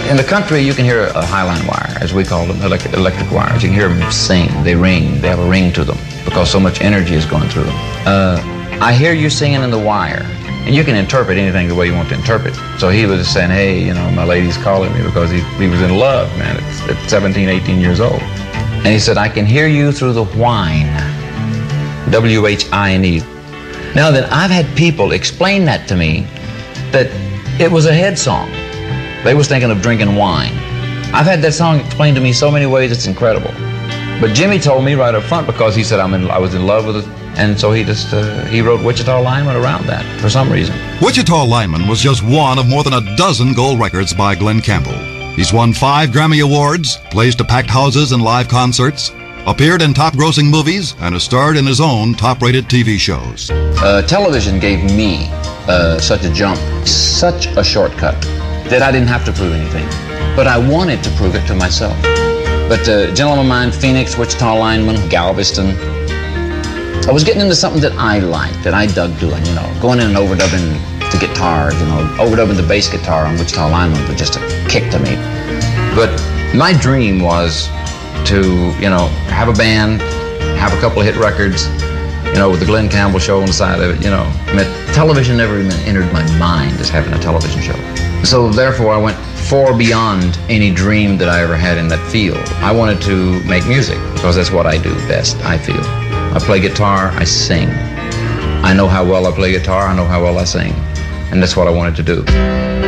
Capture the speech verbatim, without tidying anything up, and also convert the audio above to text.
In the country, you can hear a highline wire, as we call them, electric, electric wires. You can hear them sing. They ring. They have a ring to them because so much energy is going through them. Uh, I hear you singing in the wire, and you can interpret anything the way you want to interpret. So he was saying, hey, you know, my lady's calling me because he, he was in love, man, at, at seventeen, eighteen years old. And he said, I can hear you through the whine, W H I N E. Now then, I've had people explain that to me, that it was a head song. They was thinking of drinking wine. I've had that song explained to me so many ways, it's incredible. But Jimmy told me right up front because he said I'm in, I was in love with it, and so he just, uh, he wrote Wichita Lineman around that for some reason. Wichita Lineman was just one of more than a dozen gold records by Glen Campbell. He's won five Grammy Awards, plays to packed houses and live concerts, appeared in top-grossing movies, and has starred in his own top-rated T V shows. Uh, television gave me uh, such a jump, such a shortcut, that I didn't have to prove anything. But I wanted to prove it to myself. But uh, Gentleman of Mine, Phoenix, Wichita Lineman, Galveston, I was getting into something that I liked, that I dug doing, you know, going in and overdubbing the guitars, you know, overdubbing the bass guitar on Wichita Lineman was just a kick to me. But my dream was to, you know, have a band, have a couple of hit records, you know, with the Glen Campbell show on the side of it, you know. I mean, television never even entered my mind as having a television show. So therefore I went far beyond any dream that I ever had in that field. I wanted to make music because that's what I do best, I feel. I play guitar, I sing. I know how well I play guitar, I know how well I sing. And that's what I wanted to do.